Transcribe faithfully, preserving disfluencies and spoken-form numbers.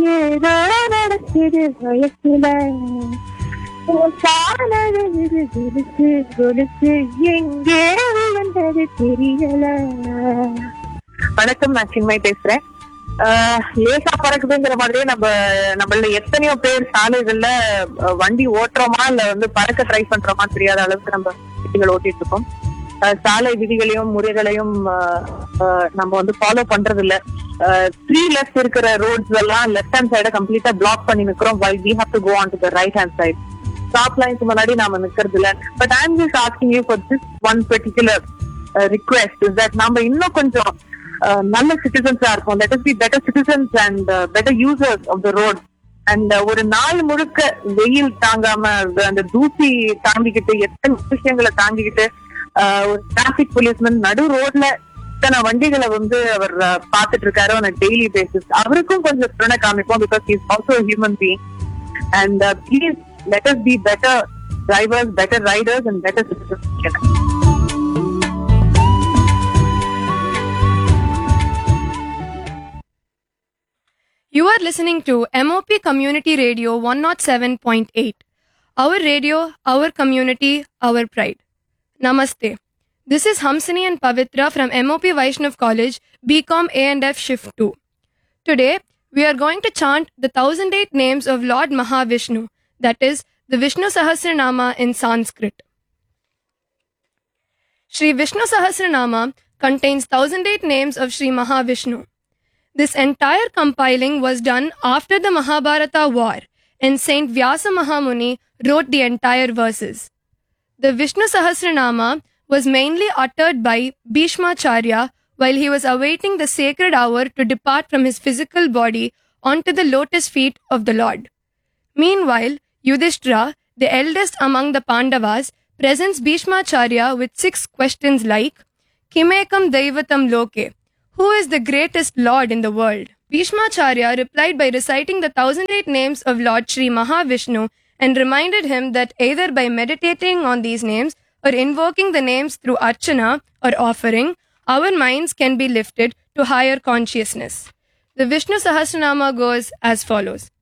ஏதோ நடக்குது வயசுல எங்கே வந்தது தெரியல. வணக்கம், நான் சின்மை பேசுறேன். லேசா பறக்குதுங்கிற மாதிரியே நம்ம நம்மள எத்தனையோ பேர் சாலைகள்ல வண்டி ஓட்டுறோமா இல்ல வந்து பறக்க ட்ரை பண்றோமா தெரியாத அளவுக்கு நம்ம விதிகள் ஓட்டிட்டு இருக்கோம். சாலை விதிகளையும் முறைகளையும் நம்ம வந்து ஃபாலோ பண்றது இல்ல. த்ரீ லெஃப்ட் இருக்கிற ரோட்ஸ் எல்லாம் லெஃப்ட் ஹேண்ட் சைட கம்ப்ளீட்டா பிளாக் பண்ணி நிக்கிறோம். while we have to go on to the right hand side. Stop lines முன்னாடி நாம நிக்கிறது இல்ல. But I am just asking you for this one particular request is that நம்ம இன்னும் கொஞ்சம் நல்ல சிட்டிசன்ஸா இருக்கும். Let us be better citizens and better users of the road. And ஒரு நாள் முழுக்க வெயில் தாங்காம அந்த தூசி தாங்கிக்கிட்டு எத்தனை விஷயங்களை தாங்கிக்கிட்டு ஒரு டிராபிக் போலீஸ்மேன் நடு ரோட்ல இத்தனை வண்டிகளை வந்து அவர் பார்த்துட்டு இருக்காரு on a daily basis. அவருக்கும் கொஞ்சம் துணை காமிப்போம் because he is also a human being. And uh, please let us be better drivers, better riders and better citizens. You are listening to M O P Community Radio one oh seven point eight. Our radio, our community, our pride. Namaste. This is Hamsini and Pavitra from M O P Vaishnav College, B Com A and F Shift two. Today, we are going to chant the one thousand eight names of Lord Mahavishnu, that is, the Vishnu Sahasranama in Sanskrit. Shri Vishnu Sahasranama contains one thousand eight names of Shri Mahavishnu. This entire compiling was done after the Mahabharata war, and Saint Vyasa Mahamuni wrote the entire verses. The Vishnu Sahasranama was mainly uttered by Bhishmacharya while he was awaiting the sacred hour to depart from his physical body onto the lotus feet of the Lord. Meanwhile, Yudhishthira, the eldest among the Pandavas, presents Bhishmacharya with six questions like, Kimekam Daivatam Loke? Who is the greatest Lord in the world? Bhishmacharya replied by reciting the one thousand eight names of Lord Shri Mahavishnu and reminded him that either by meditating on these names or invoking the names through archana or offering, our minds can be lifted to higher consciousness. The Vishnu Sahasranama goes as follows.